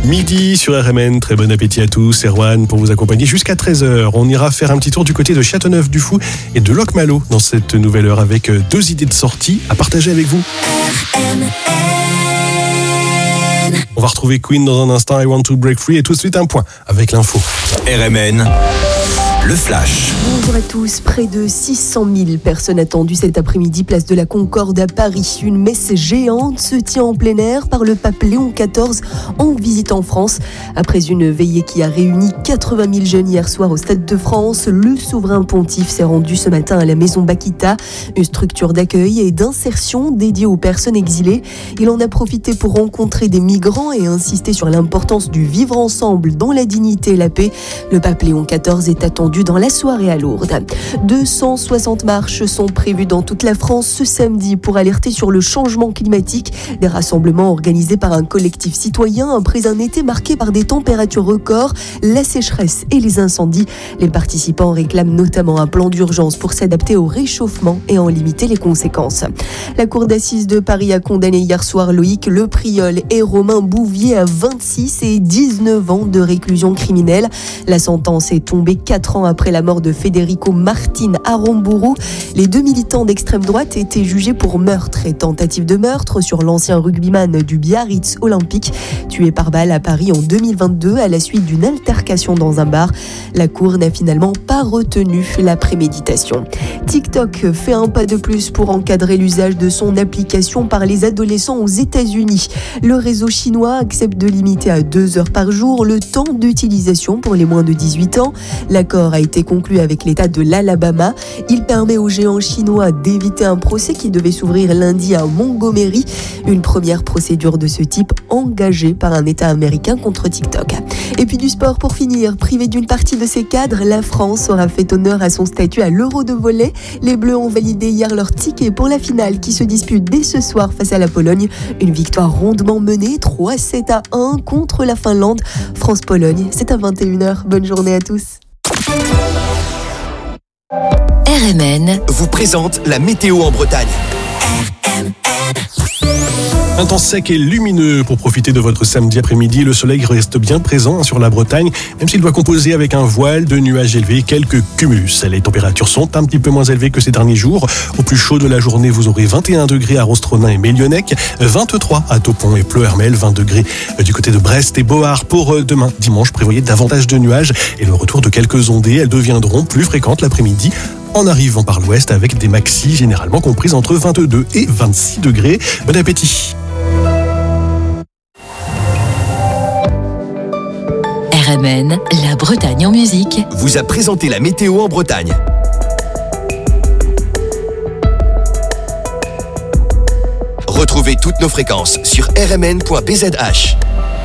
Midi sur RMN, très bon appétit à tous. Erwan pour vous accompagner jusqu'à 13h. On ira faire un petit tour du côté de Châteauneuf-du-Fou et de Locmalo dans cette nouvelle heure avec 2 idées de sortie à partager avec vous. On va retrouver Queen dans un instant, I Want to Break Free, et tout de suite un point avec l'info. RMN, le flash. Bonjour à tous. Près de 600 000 personnes attendues cet après-midi, place de la Concorde à Paris. Une messe géante se tient en plein air par le pape Léon XIV en visite en France. Après une veillée qui a réuni 80 000 jeunes hier soir au Stade de France, le souverain pontife s'est rendu ce matin à la Maison Bakita, une structure d'accueil et d'insertion dédiée aux personnes exilées. Il en a profité pour rencontrer des migrants et insister sur l'importance du vivre ensemble dans la dignité et la paix. Le pape Léon XIV est attendu dans la soirée à Lourdes. 260 marches sont prévues dans toute la France ce samedi pour alerter sur le changement climatique. Des rassemblements organisés par un collectif citoyen après un été marqué par des températures records, la sécheresse et les incendies. Les participants réclament notamment un plan d'urgence pour s'adapter au réchauffement et en limiter les conséquences. La cour d'assises de Paris a condamné hier soir Loïc Lepriol et Romain Bouvier à 26 et 19 ans de réclusion criminelle. La sentence est tombée 4 ans après la mort de Federico Martin Aramburu. Les 2 militants d'extrême droite étaient jugés pour meurtre et tentative de meurtre sur l'ancien rugbyman du Biarritz Olympique, tué par balle à Paris en 2022 à la suite d'une altercation dans un bar. La cour n'a finalement pas retenu la préméditation. TikTok fait un pas de plus pour encadrer l'usage de son application par les adolescents aux États-Unis. Le réseau chinois accepte de limiter à 2 heures par jour le temps d'utilisation pour les moins de 18 ans. L'accord a été conclu avec l'État de l'Alabama. Il permet aux géants chinois d'éviter un procès qui devait s'ouvrir lundi à Montgomery. Une première procédure de ce type engagée par un État américain contre TikTok. Et puis du sport pour finir. Privée d'une partie de ses cadres, la France aura fait honneur à son statut à l'Euro de volley. Les Bleus ont validé hier leur ticket pour la finale qui se dispute dès ce soir face à la Pologne. Une victoire rondement menée, 3-7-1 contre la Finlande. France-Pologne, c'est à 21h. Bonne journée à tous. RMN vous présente la météo en Bretagne. Un temps sec et lumineux pour profiter de votre samedi après-midi. Le soleil reste bien présent sur la Bretagne, même s'il doit composer avec un voile de nuages élevés, quelques cumulus. Les températures sont un petit peu moins élevées que ces derniers jours. Au plus chaud de la journée, vous aurez 21 degrés à Rostronin et Mélionnec, 23 à Taupont et Pleuhermel, 20 degrés du côté de Brest et Bohard. Pour demain, dimanche, prévoyez davantage de nuages et le retour de quelques ondées. Elles deviendront plus fréquentes l'après-midi en arrivant par l'ouest avec des maxis généralement comprises entre 22 et 26 degrés. Bon appétit! RMN, la Bretagne en musique, vous a présenté la météo en Bretagne. Retrouvez toutes nos fréquences sur rmn.bzh.